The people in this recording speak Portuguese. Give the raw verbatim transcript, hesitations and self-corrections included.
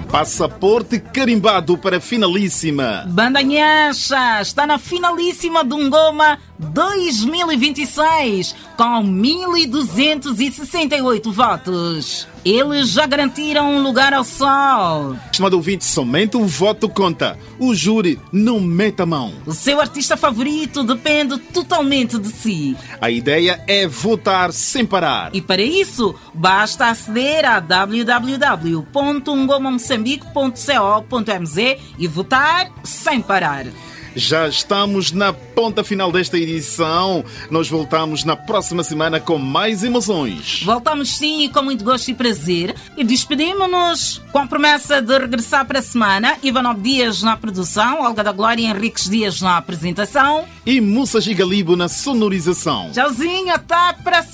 Passaporte carimbado para finalíssima. Banda Nhancha está na finalíssima do Ngoma dois mil e vinte e seis com mil duzentos e sessenta e oito votos. Eles já garantiram um lugar ao sol. Estimado ouvinte, somente o voto conta. O júri não mete a mão. O seu artista favorito depende totalmente de si. A ideia é votar sem parar. E para isso, basta aceder a w w w ponto ngoma moçambique ponto co ponto m z e votar sem parar. Já estamos na ponta final desta edição. Nós voltamos na próxima semana com mais emoções. Voltamos sim, com muito gosto e prazer. E despedimos-nos com a promessa de regressar para a semana. Ivanov Dias na produção, Olga da Glória e Henriques Dias na apresentação. E Mussa Gigalibo na sonorização. Tchauzinho, até para a semana.